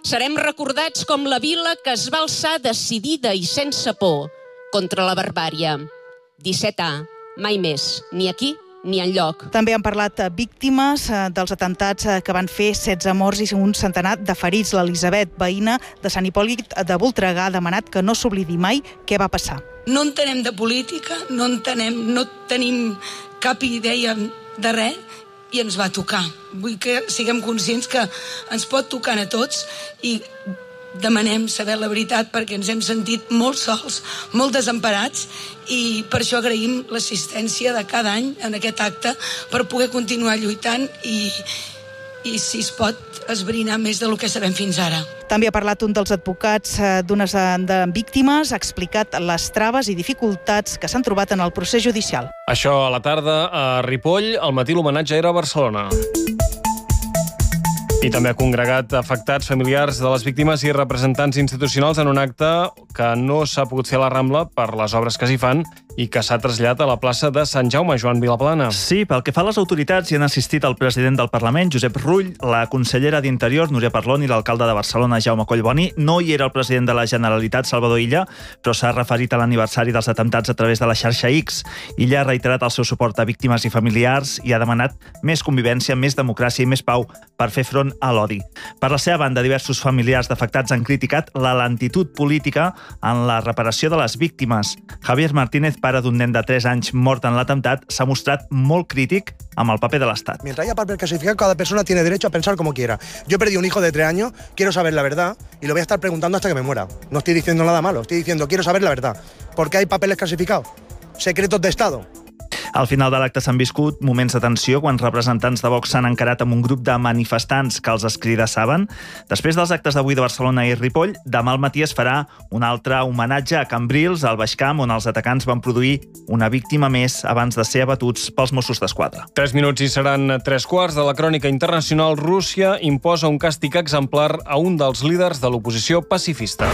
Serem recordats com la vila que es va alçar decidida i sense por contra la barbàrie. 17A, mai més, ni aquí ni enlloc. També han parlat víctimes dels atemptats que van fer 16 morts i un centenar de ferits. L'Elisabet, veïna de Sant Hipòlit de Voltregà, ha demanat que no s'oblidi mai què va passar. No entenem de política, no tenim cap idea de res i ens va tocar. Vull que siguem conscients que ens pot tocar a tots i demanem saber la veritat perquè ens hem sentit molt sols, molt desemparats i per això agraïm l'assistència de cada any en aquest acte per poder continuar lluitant i si es pot esbrinar més del que sabem fins ara. També ha parlat un dels advocats d'unes víctimes, ha explicat les traves i dificultats que s'han trobat en el procés judicial. Això a la tarda a Ripoll, al matí l'homenatge era a Barcelona. I també ha congregat afectats, familiars de les víctimes i representants institucionals en un acte que no s'ha pogut fer a la Rambla per les obres que s'hi fan i que s'ha traslladat a la plaça de Sant Jaume. Joan Vilaplana. Sí, pel que fa a les autoritats, hi han assistit el president del Parlament, Josep Rull, la consellera d'Interior, Núria Parlon, i l'alcalde de Barcelona, Jaume Collboni. No hi era el president de la Generalitat, Salvador Illa, però s'ha referit a l'aniversari dels atemptats a través de la xarxa X. Illa ha reiterat el seu suport a víctimes i familiars i ha demanat més convivència, més democràcia i més pau per fer front a l'odi. Per la seva banda, diversos familiars d'afectats han criticat la lentitud política en la reparació de les víctimes. Javier Martínez, pare d'un nen de 3 anys mort en l'atemptat, s'ha mostrat molt crític amb el paper de l'Estat. Mientras haya papel clasificado, cada persona tiene derecho a pensar como quiera. Yo he perdido un hijo de 3 años, quiero saber la verdad y lo voy a estar preguntando hasta que me muera. No estoy diciendo nada malo, estoy diciendo quiero saber la verdad. ¿Por qué hay papeles clasificados? Secretos de Estado. Al final de l'acte s'han viscut moments de tensió quan representants de Vox s'han encarat amb un grup de manifestants que els escridassaven. Després dels actes d'avui de Barcelona i Ripoll, demà al matí es farà un altre homenatge a Cambrils, al Baix Camp, on els atacants van produir una víctima més abans de ser abatuts pels Mossos d'Esquadra. 3 minuts i seran 3/4 de la crònica internacional. Rússia imposa un càstig exemplar a un dels líders de l'oposició pacifista.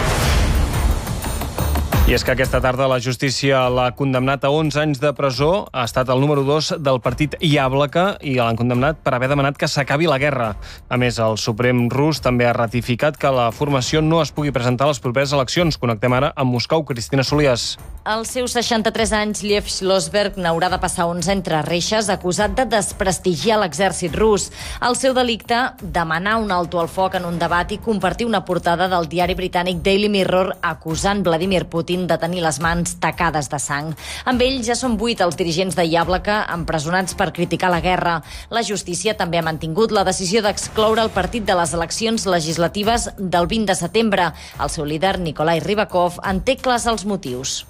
I és que aquesta tarda la justícia l'ha condemnat a 11 anys de presó. Ha estat el número 2 del partit Yablaka i l'han condemnat per haver demanat que s'acabi la guerra. A més, el Suprem rus també ha ratificat que la formació no es pugui presentar a les properes eleccions. Connectem ara amb Moscou. Cristina Solias. Als seus 63 anys, Liev Schlossberg n'haurà de passar 11 entre reixes, acusat de desprestigiar l'exèrcit rus. El seu delicte, demanar un alto al foc en un debat i compartir una portada del diari britànic Daily Mirror acusant Vladimir Putin de tenir les mans tacades de sang. Amb ell ja són 8 els dirigents de Yablaka empresonats per criticar la guerra. La justícia també ha mantingut la decisió d'excloure el partit de les eleccions legislatives del 20 de setembre. El seu líder, Nikolai Rybakov, en té clars els motius.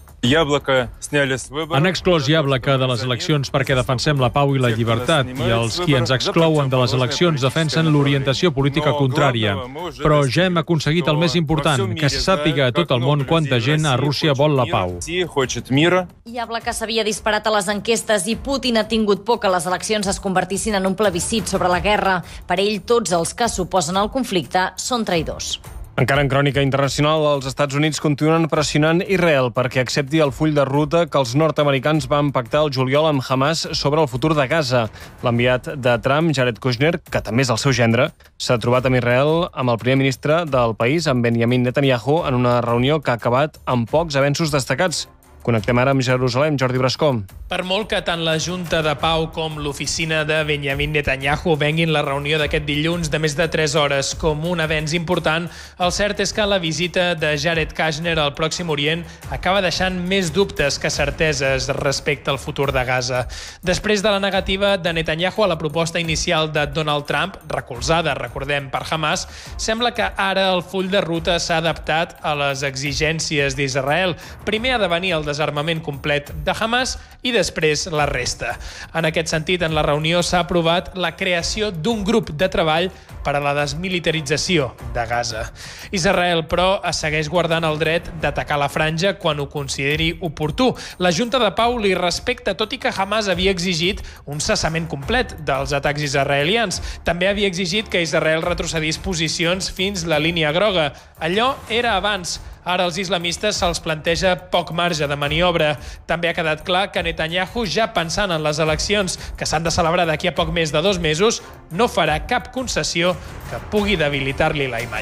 Han exclòs Yablaka de les eleccions perquè defensem la pau i la llibertat i els qui ens exclouen de les eleccions defensen l'orientació política contrària. Però ja hem aconseguit el més important, que se sàpiga a tot el món quanta gent a Rússia vol la pau. Yablaka s'havia disparat a les enquestes i Putin ha tingut por que les eleccions es convertissin en un plebiscit sobre la guerra. Per ell, tots els que s'oposen al conflicte són traïdors. Encara en crònica internacional, els Estats Units continuen pressionant Israel perquè accepti el full de ruta que els nord-americans van pactar el juliol amb Hamas sobre el futur de Gaza. L'enviat de Trump, Jared Kushner, que també és el seu gendre, s'ha trobat amb Israel amb el primer ministre del país, amb Benjamin Netanyahu, en una reunió que ha acabat amb pocs avenços destacats. Connectem ara amb Jerusalem, Jordi Brascó. Per molt que tant la Junta de Pau com l'oficina de Benjamin Netanyahu venguin la reunió d'aquest dilluns de més de 3 hores com un avenç important, el cert és que la visita de Jared Kushner al Pròxim Orient acaba deixant més dubtes que certeses respecte al futur de Gaza. Després de la negativa de Netanyahu a la proposta inicial de Donald Trump, recolzada, recordem, per Hamas, sembla que ara el full de ruta s'ha adaptat a les exigències d'Israel. Primer ha de venir el desarmament complet de Hamas i després la resta. En aquest sentit, en la reunió s'ha aprovat la creació d'un grup de treball per a la desmilitarització de Gaza. Israel, però, segueix guardant el dret d'atacar la franja quan ho consideri oportú. La Junta de Pau li respecta, tot i que Hamas havia exigit un cessament complet dels atacs israelians. També havia exigit que Israel retrocedís posicions fins la línia groga. Allò era abans. Ara als islamistes se'ls planteja poc marge de maniobra. També ha quedat clar que Netanyahu, ja pensant en les eleccions que s'han de celebrar d'aquí a poc més de 2 mesos, no farà cap concessió que pugui debilitar-li la imatge.